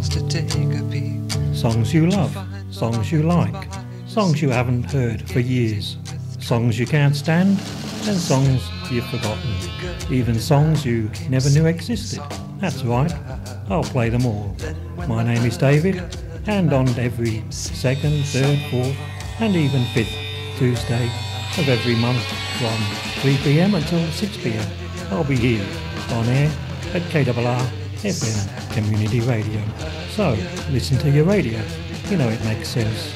chance to take a peek. Songs you love, songs you like, songs you haven't heard for years, songs you can't stand, and songs you've forgotten. Even songs you never knew existed. That's right, I'll play them all. My name is David, and on every second, third, fourth, and even fifth Tuesday of every month from 3 p.m. until 6 p.m, I'll be here on air at KRR FM Community Radio. So, listen to your radio. You know it makes sense.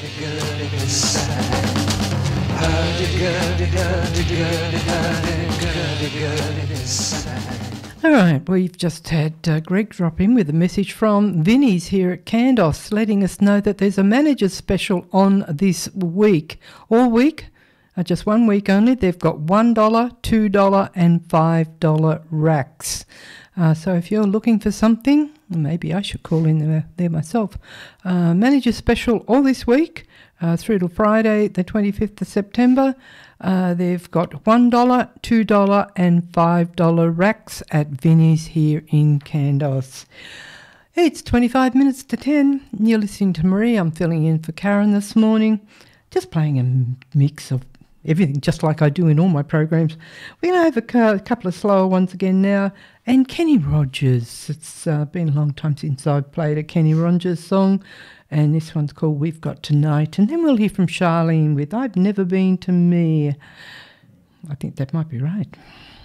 All right, we've just had Greg drop in with a message from Vinnie's here at Kandos, letting us know that there's a manager's special on this week. All week, just 1 week only, they've got $1, $2 and $5 racks. So if you're looking for something, maybe I should call in there myself. Manager special all this week through to Friday the 25th of September. They've got $1, $2 and $5 racks at Vinnie's here in Kandos. It's 25 minutes to 10. You're listening to Marie. I'm filling in for Karen this morning. Just playing a mix of everything, just like I do in all my programs. We're going to have a couple of slower ones again now. And Kenny Rogers. It's been a long time since I've played a Kenny Rogers song. And this one's called We've Got Tonight. And then we'll hear from Charlene with I've Never Been to Me. I think that might be right.